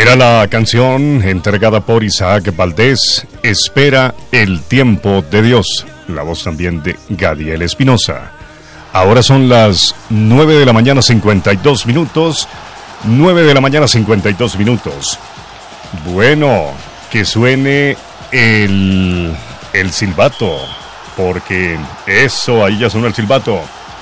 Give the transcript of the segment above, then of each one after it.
Era la canción entregada por Isaac Valdés, Espera el tiempo de Dios, la voz también de Gadiel Espinosa. Ahora son las 9 de la mañana 52 minutos, 9 de la mañana 52 minutos. Bueno, que suene el silbato, porque eso, ahí ya sonó el silbato.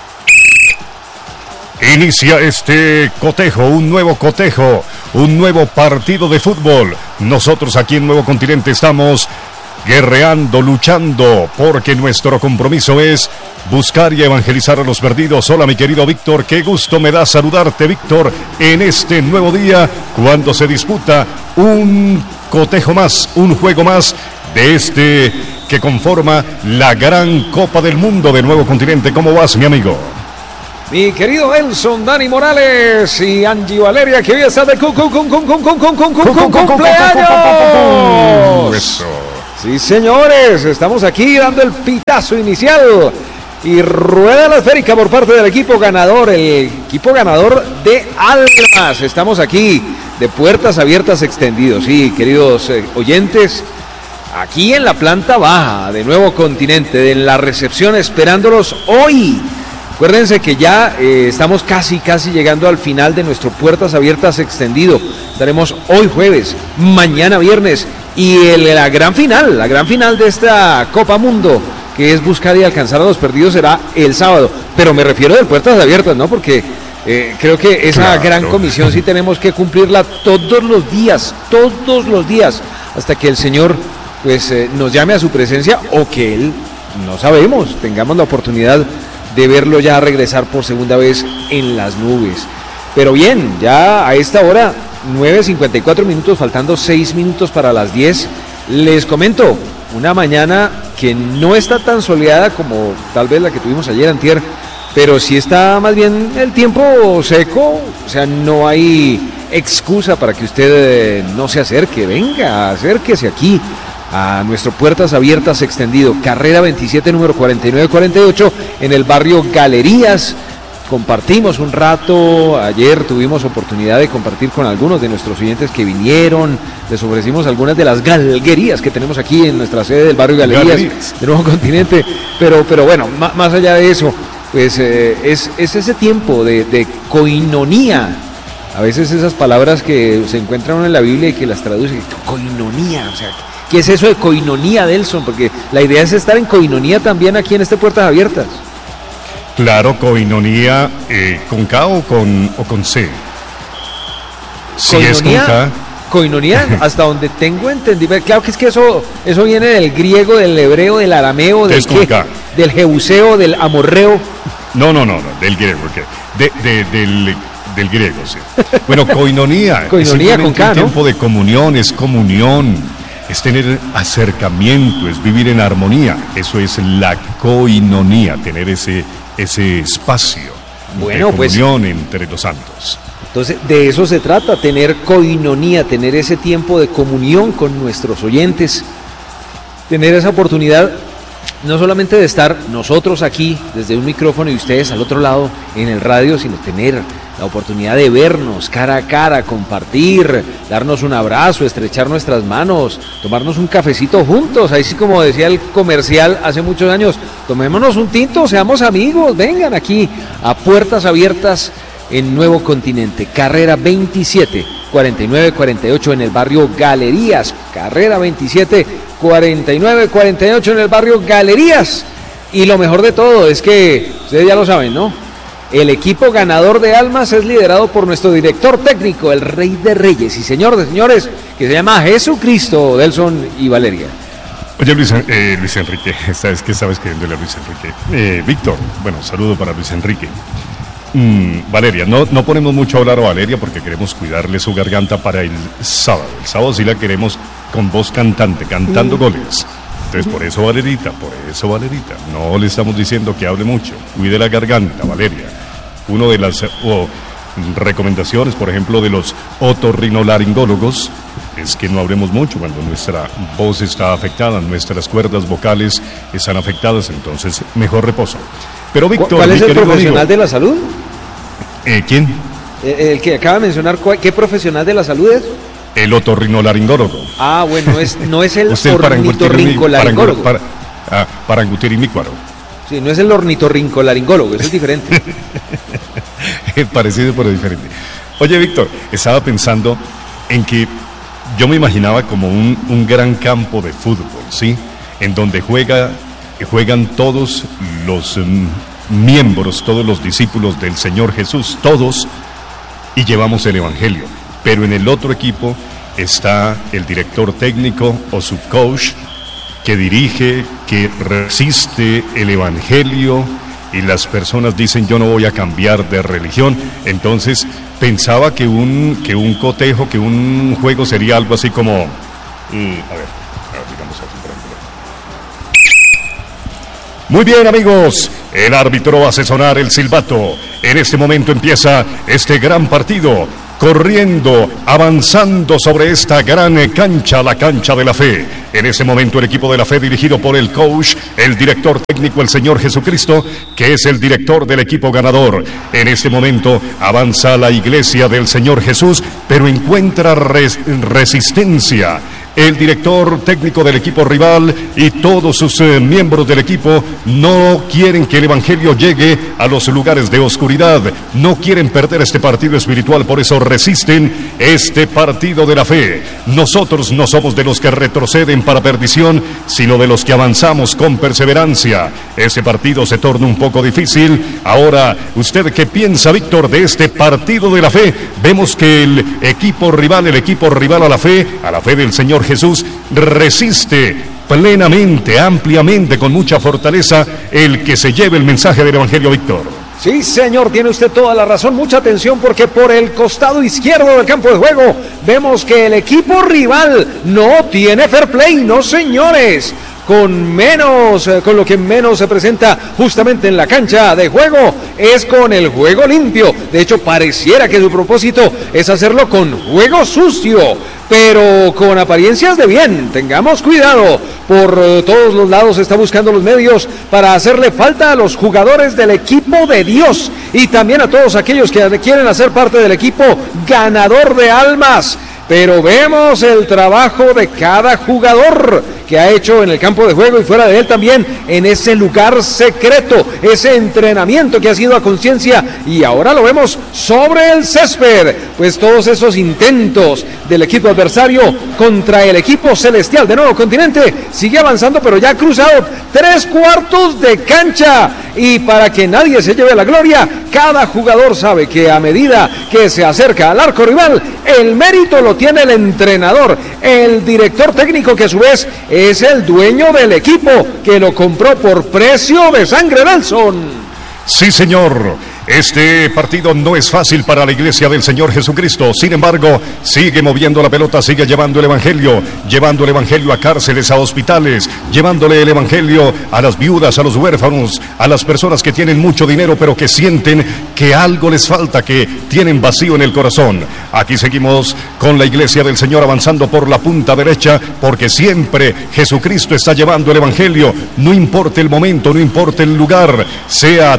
Inicia este cotejo, un nuevo cotejo, un nuevo partido de fútbol. Nosotros aquí en Nuevo Continente estamos guerreando, luchando, porque nuestro compromiso es buscar y evangelizar a los perdidos. Hola, mi querido Víctor, qué gusto me da saludarte, Víctor, en este nuevo día, cuando se disputa un cotejo más, un juego más de este que conforma la gran Copa del Mundo de Nuevo Continente. ¿Cómo vas, mi amigo? Mi querido Elson, Dani Morales y Angie Valeria, que hoy está de cumpleaños. Eso. Sí, señores, estamos aquí dando el pitazo inicial y rueda la esférica por parte del equipo ganador, el equipo ganador de Almas. Estamos aquí de puertas abiertas extendidos, sí, queridos oyentes, aquí en la planta baja de Nuevo Continente, en la recepción, esperándolos hoy. Acuérdense que ya estamos casi llegando al final de nuestro Puertas Abiertas extendido. Estaremos hoy jueves, mañana viernes y la gran final de esta Copa Mundo, que es buscar y alcanzar a los perdidos, será el sábado. Pero me refiero de Puertas Abiertas, ¿no? Porque creo que esa gran comisión sí tenemos que cumplirla todos los días, hasta que el Señor pues nos llame a su presencia, o que Él, no sabemos, tengamos la oportunidad de verlo ya regresar por segunda vez en las nubes. Pero bien, ya a esta hora, 9:54 minutos, faltando 6 minutos para las 10, les comento, una mañana que no está tan soleada como tal vez la que tuvimos ayer, antier, pero sí está más bien el tiempo seco, o sea, no hay excusa para que usted no se acerque. Venga, acérquese aquí a nuestro Puertas Abiertas extendido, carrera 27, número 4948, en el barrio Galerías. Compartimos un rato, ayer tuvimos oportunidad de compartir con algunos de nuestros oyentes que vinieron, les ofrecimos algunas de las galguerías que tenemos aquí en nuestra sede del barrio Galerías de Nuevo Continente, pero bueno, más allá de eso, pues es ese tiempo de coinonía. A veces esas palabras que se encuentran en la Biblia y que las traduce, coinonía, o sea, ¿qué es eso de coinonía, Delson? Porque la idea es estar en coinonía también aquí en este Puertas Abiertas. Claro, coinonía, ¿con K o con C? Si es con K. Coinonía, hasta donde tengo entendido. Claro que es que eso viene del griego, del hebreo, del arameo, del jebuseo, del amorreo. No, del griego, del griego, sí. Bueno, coinonía es con K, un tiempo de comunión, es comunión, es tener acercamiento, es vivir en armonía. Eso es la coinonía, tener ese espacio de comunión entre los santos. Entonces, de eso se trata, tener coinonía, tener ese tiempo de comunión con nuestros oyentes, tener esa oportunidad no solamente de estar nosotros aquí desde un micrófono y ustedes al otro lado en el radio, sino tener la oportunidad de vernos cara a cara, compartir, darnos un abrazo, estrechar nuestras manos, tomarnos un cafecito juntos. Ahí sí, como decía el comercial hace muchos años, tomémonos un tinto, seamos amigos, vengan aquí a Puertas Abiertas en Nuevo Continente, carrera 27, 4948 en el barrio Galerías, carrera 27, 4948 en el barrio Galerías. Y lo mejor de todo es que, ustedes ya lo saben, ¿no? El equipo ganador de Almas es liderado por nuestro director técnico, el Rey de Reyes y Señor de Señores, que se llama Jesucristo, Delson y Valeria. Oye, Luis Enrique, ¿sabes qué estaba escribiéndole a Luis Enrique? Víctor, bueno, saludo para Luis Enrique. Valeria, no ponemos mucho a hablar a Valeria porque queremos cuidarle su garganta para el sábado. El sábado sí la queremos con voz cantante, cantando goles. Entonces, por eso, Valerita, no le estamos diciendo que hable mucho. Cuide la garganta, Valeria. Una de las recomendaciones, por ejemplo, de los otorrinolaringólogos es que no hablemos mucho cuando nuestra voz está afectada, nuestras cuerdas vocales están afectadas, entonces mejor reposo. Pero Víctor, ¿cuál es el profesional de la salud? ¿Quién? El que acaba de mencionar, ¿qué profesional de la salud es? El otorrinolaringólogo. Ah, bueno, no es el ornitorrincolaringólogo. Parangutirimícuaro. Sí, no es el ornitorrincolaringólogo, eso es diferente. Es parecido pero diferente. Oye, Víctor, estaba pensando en que yo me imaginaba como un gran campo de fútbol, ¿sí? En donde juegan todos los miembros, todos los discípulos del Señor Jesús, todos, y llevamos el Evangelio. Pero en el otro equipo está el director técnico o su coach que dirige, que resiste el Evangelio, y las personas dicen yo no voy a cambiar de religión. Entonces pensaba que un cotejo, que un juego sería algo así como a ver, digamos así. Muy bien, amigos, el árbitro hace sonar el silbato. En este momento empieza este gran partido, corriendo, avanzando sobre esta gran cancha, la cancha de la fe. En ese momento el equipo de la fe, dirigido por el coach, el director técnico, el Señor Jesucristo, que es el director del equipo ganador. En este momento avanza la iglesia del Señor Jesús, pero encuentra resistencia. El director técnico del equipo rival y todos sus miembros del equipo no quieren que el Evangelio llegue a los lugares de oscuridad, no quieren perder este partido espiritual, por eso resisten este partido de la fe. Nosotros no somos de los que retroceden para perdición, sino de los que avanzamos con perseverancia. Este partido se torna un poco difícil. Ahora, ¿usted qué piensa, Víctor, de este partido de la fe? Vemos que el equipo rival a la fe del Señor Jesús, resiste plenamente, ampliamente, con mucha fortaleza, el que se lleve el mensaje del Evangelio, Víctor. Sí, señor, tiene usted toda la razón. Mucha atención, porque por el costado izquierdo del campo de juego vemos que el equipo rival no tiene fair play, no, señores. Con lo que menos se presenta justamente en la cancha de juego es con el juego limpio. De hecho, pareciera que su propósito es hacerlo con juego sucio, pero con apariencias de bien. Tengamos cuidado, por todos los lados está buscando los medios para hacerle falta a los jugadores del equipo de Dios y también a todos aquellos que quieren hacer parte del equipo ganador de almas. Pero vemos el trabajo de cada jugador que ha hecho en el campo de juego y fuera de él también, en ese lugar secreto, ese entrenamiento que ha sido a conciencia, y ahora lo vemos sobre el césped. Pues todos esos intentos del equipo adversario contra el equipo celestial de Nuevo Continente sigue avanzando, pero ya ha cruzado 3/4 de cancha, y para que nadie se lleve la gloria, cada jugador sabe que a medida que se acerca al arco rival, el mérito lo tiene el entrenador, el director técnico, que a su vez es el dueño del equipo, que lo compró por precio de sangre, Nelson. Sí, señor. Este partido no es fácil para la iglesia del Señor Jesucristo. Sin embargo, sigue moviendo la pelota, sigue llevando el Evangelio a cárceles, a hospitales, llevándole el Evangelio a las viudas, a los huérfanos, a las personas que tienen mucho dinero, pero que sienten que algo les falta, que tienen vacío en el corazón. Aquí seguimos con la iglesia del Señor avanzando por la punta derecha, porque siempre Jesucristo está llevando el Evangelio. No importa el momento, no importa el lugar, sea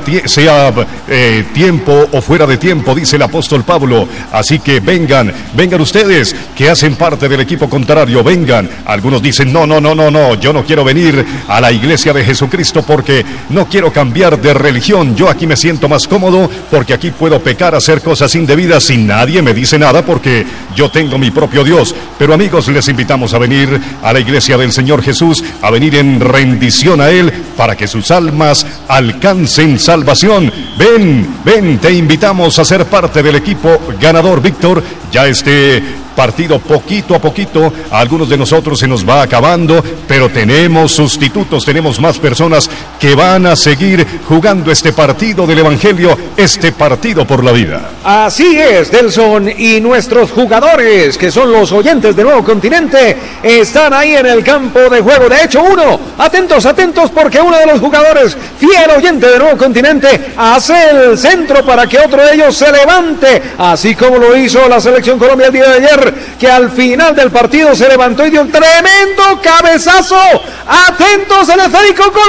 tiempo o fuera de tiempo, dice el apóstol Pablo. Así que vengan ustedes que hacen parte del equipo contrario, vengan. Algunos dicen no, yo no quiero venir a la iglesia de Jesucristo porque no quiero cambiar de religión, yo aquí me siento más cómodo porque aquí puedo pecar, hacer cosas indebidas y nadie me dice nada porque yo tengo mi propio Dios. Pero amigos, les invitamos a venir a la iglesia del Señor Jesús, a venir en rendición a Él para que sus almas alcancen salvación. Ven, te invitamos a ser parte del equipo ganador, Víctor. Ya este partido poquito a poquito, a algunos de nosotros se nos va acabando, pero tenemos sustitutos, tenemos más personas que van a seguir jugando este partido del Evangelio, este partido por la vida. Así es, Nelson, y nuestros jugadores, que son los oyentes de Nuevo Continente, están ahí en el campo de juego. De hecho, atentos, porque uno de los jugadores, fiel oyente de Nuevo Continente, hace el centro para que otro de ellos se levante, así como lo hizo la Selección Colombia el día de ayer, que al final del partido se levantó y dio un tremendo cabezazo. Atentos, el esférico, gol.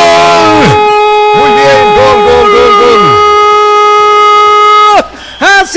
Muy bien, gol.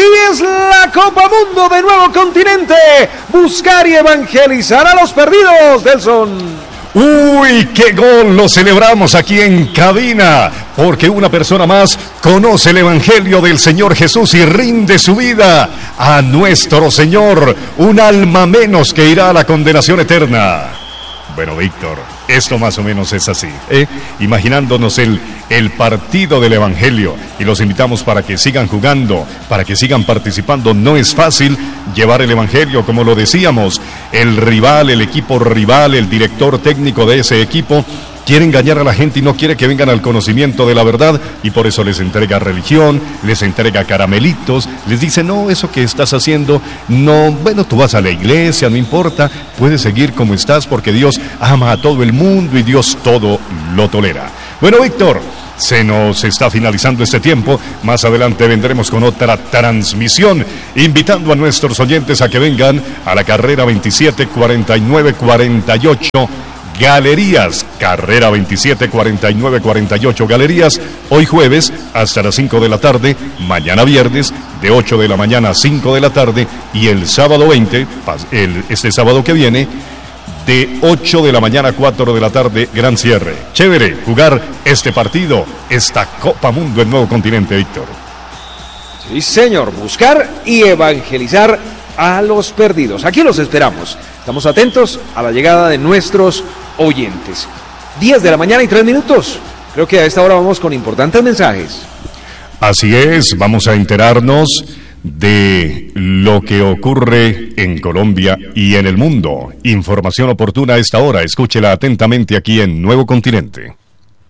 Copa Mundo de Nuevo Continente. Buscar y evangelizar a los perdidos, Nelson. ¡Uy, qué gol! Lo celebramos aquí en cabina, porque una persona más conoce el Evangelio del Señor Jesús y rinde su vida a nuestro Señor. Un alma menos que irá a la condenación eterna. Bueno, Víctor, esto más o menos es así, imaginándonos el partido del Evangelio, y los invitamos para que sigan jugando, para que sigan participando. No es fácil llevar el Evangelio, como lo decíamos. El rival, el equipo rival, el director técnico de ese equipo quiere engañar a la gente y no quiere que vengan al conocimiento de la verdad, y por eso les entrega religión, les entrega caramelitos, les dice, no, eso que estás haciendo, no, bueno, tú vas a la iglesia, no importa, puedes seguir como estás porque Dios ama a todo el mundo y Dios todo lo tolera. Bueno, Víctor, se nos está finalizando este tiempo. Más adelante vendremos con otra transmisión, invitando a nuestros oyentes a que vengan a la carrera 27 49 48 Galerías, carrera 27 49 48 Galerías, hoy jueves hasta las 5 de la tarde, mañana viernes de 8 de la mañana a 5 de la tarde, y el sábado 20, este sábado que viene, de 8 de la mañana a 4 de la tarde, gran cierre. Chévere jugar este partido, esta Copa Mundo en Nuevo Continente, Víctor. Sí, señor, buscar y evangelizar a los perdidos. Aquí los esperamos. Estamos atentos a la llegada de nuestros oyentes. 10 de la mañana y 3 minutos. Creo que a esta hora vamos con importantes mensajes. Así es, vamos a enterarnos de lo que ocurre en Colombia y en el mundo. Información oportuna a esta hora. Escúchela atentamente aquí en Nuevo Continente.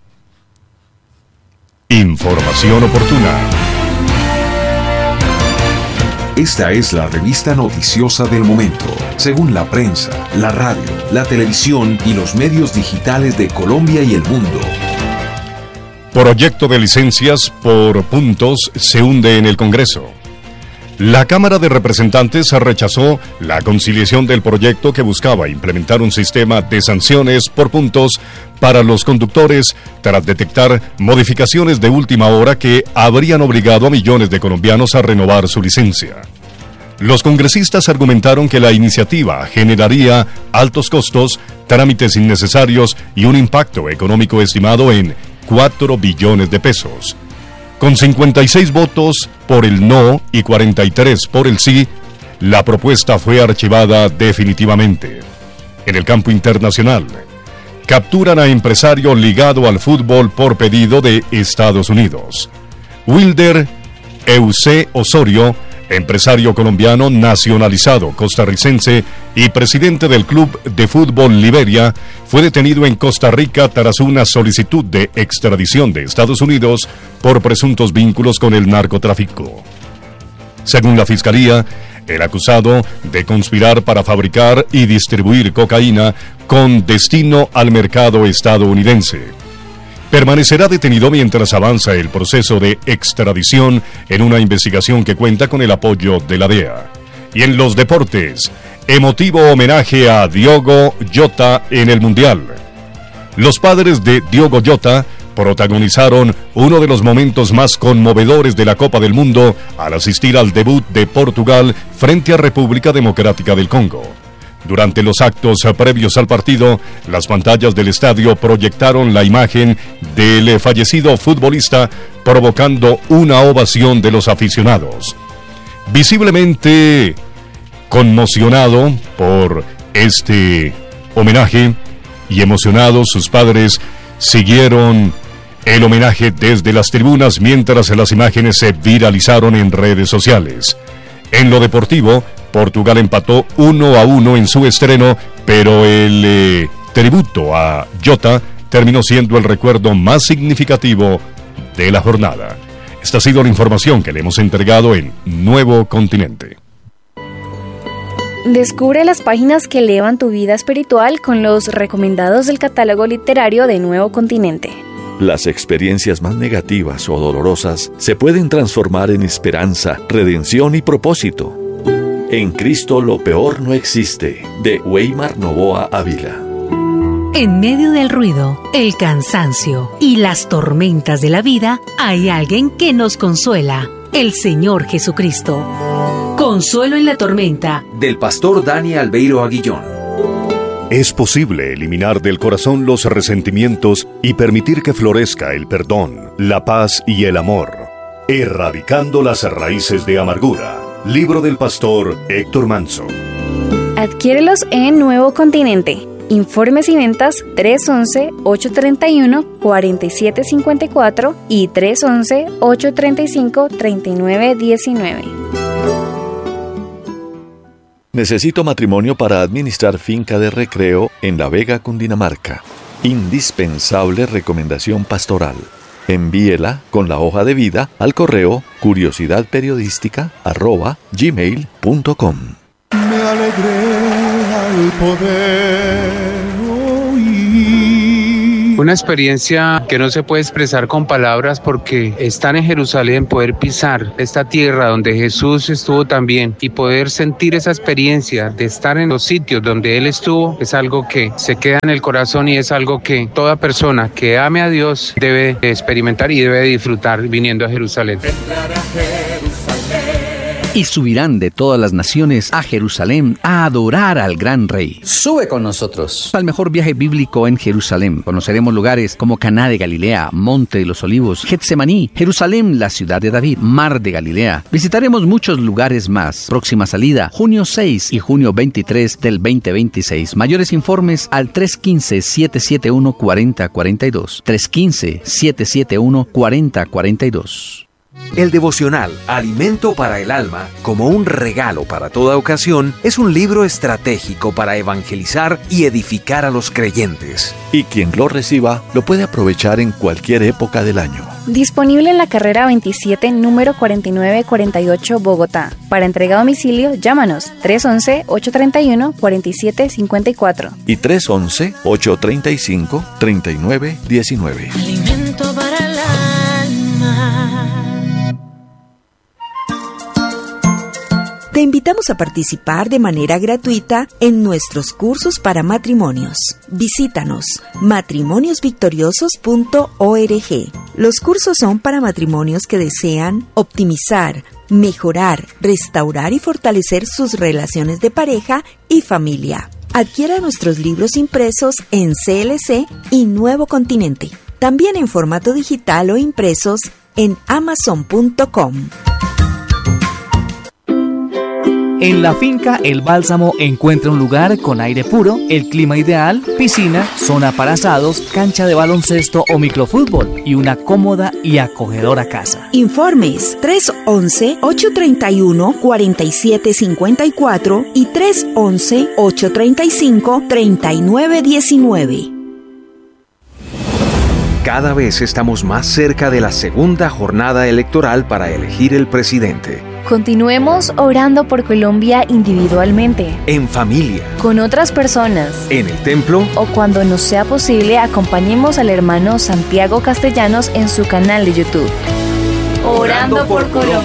Información oportuna. Esta es la revista noticiosa del momento, según la prensa, la radio, la televisión y los medios digitales de Colombia y el mundo. Proyecto de licencias por puntos se hunde en el Congreso. La Cámara de Representantes rechazó la conciliación del proyecto que buscaba implementar un sistema de sanciones por puntos para los conductores tras detectar modificaciones de última hora que habrían obligado a millones de colombianos a renovar su licencia. Los congresistas argumentaron que la iniciativa generaría altos costos, trámites innecesarios y un impacto económico estimado en 4 billones de pesos. Con 56 votos por el no y 43 por el sí, la propuesta fue archivada definitivamente. En el campo internacional, capturan a empresario ligado al fútbol por pedido de Estados Unidos. Wilder Eusé Osorio, empresario colombiano nacionalizado costarricense y presidente del Club de Fútbol Liberia, fue detenido en Costa Rica tras una solicitud de extradición de Estados Unidos por presuntos vínculos con el narcotráfico. Según la Fiscalía, el acusado de conspirar para fabricar y distribuir cocaína con destino al mercado estadounidense permanecerá detenido mientras avanza el proceso de extradición en una investigación que cuenta con el apoyo de la DEA. Y en los deportes, emotivo homenaje a Diogo Jota en el Mundial. Los padres de Diogo Jota protagonizaron uno de los momentos más conmovedores de la Copa del Mundo al asistir al debut de Portugal frente a República Democrática del Congo. Durante los actos previos al partido, las pantallas del estadio proyectaron la imagen del fallecido futbolista, provocando una ovación de los aficionados. Visiblemente conmocionado por este homenaje y emocionados, sus padres siguieron el homenaje desde las tribunas mientras las imágenes se viralizaron en redes sociales. En lo deportivo, Portugal empató 1-1 en su estreno, pero el tributo a Jota terminó siendo el recuerdo más significativo de la jornada. Esta ha sido la información que le hemos entregado en Nuevo Continente. Descubre las páginas que elevan tu vida espiritual con los recomendados del catálogo literario de Nuevo Continente. Las experiencias más negativas o dolorosas se pueden transformar en esperanza, redención y propósito. En Cristo lo peor no existe, de Weimar Novoa Ávila. En medio del ruido, el cansancio y las tormentas de la vida, hay alguien que nos consuela, el Señor Jesucristo. Consuelo en la tormenta, del pastor Dani Albeiro Aguillón. Es posible eliminar del corazón los resentimientos y permitir que florezca el perdón, la paz y el amor, erradicando las raíces de amargura. Libro del pastor Héctor Manso. Adquiérelos en Nuevo Continente. Informes y ventas 311-831-4754 y 311-835-3919. Necesito matrimonio para administrar finca de recreo en La Vega, Cundinamarca. Indispensable recomendación pastoral. Envíela con la hoja de vida al correo curiosidadperiodística@gmail.com. Me alegré al poder oír. Una experiencia que no se puede expresar con palabras, porque estar en Jerusalén, poder pisar esta tierra donde Jesús estuvo también y poder sentir esa experiencia de estar en los sitios donde Él estuvo, es algo que se queda en el corazón y es algo que toda persona que ame a Dios debe experimentar y debe disfrutar viniendo a Jerusalén. Y subirán de todas las naciones a Jerusalén a adorar al gran rey. Sube con nosotros al mejor viaje bíblico en Jerusalén. Conoceremos lugares como Caná de Galilea, Monte de los Olivos, Getsemaní, Jerusalén, la ciudad de David, Mar de Galilea. Visitaremos muchos lugares más. Próxima salida, junio 6 y junio 23 del 2026. Mayores informes al 315-771-4042. 315-771-4042. El devocional Alimento para el Alma, como un regalo para toda ocasión, es un libro estratégico para evangelizar y edificar a los creyentes. Y quien lo reciba lo puede aprovechar en cualquier época del año. Disponible en la carrera 27, número 4948, Bogotá. Para entrega a domicilio, llámanos 311-831-4754 y 311-835-3919. Alimento para el alma. Te invitamos a participar de manera gratuita en nuestros cursos para matrimonios. Visítanos matrimoniosvictoriosos.org. Los cursos son para matrimonios que desean optimizar, mejorar, restaurar y fortalecer sus relaciones de pareja y familia. Adquiera nuestros libros impresos en CLC y Nuevo Continente. También en formato digital o impresos en Amazon.com. En la finca El Bálsamo encuentra un lugar con aire puro, el clima ideal, piscina, zona para asados, cancha de baloncesto o microfútbol y una cómoda y acogedora casa. Informes 311-831-4754 y 311-835-3919. Cada vez estamos más cerca de la segunda jornada electoral para elegir el presidente. Continuemos orando por Colombia individualmente, en familia, con otras personas, en el templo o cuando nos sea posible, acompañemos al hermano Santiago Castellanos en su canal de YouTube. Orando por Colombia.